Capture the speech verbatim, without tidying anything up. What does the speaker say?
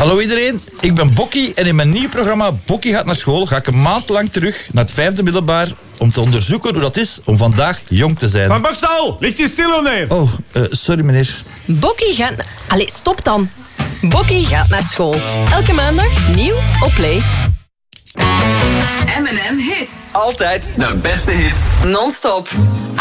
Hallo iedereen, ik ben Bokkie en in mijn nieuw programma Bokkie gaat naar school ga ik een maand lang terug naar het vijfde middelbaar om te onderzoeken hoe dat is om vandaag jong te zijn. Van Bokstal, ligt je stil of nee? Oh, uh, sorry meneer. Bokkie gaat... Allee, stop dan. Bokkie gaat naar school. Elke maandag nieuw op Play. M en M Hits. Altijd de beste hits. Non-stop.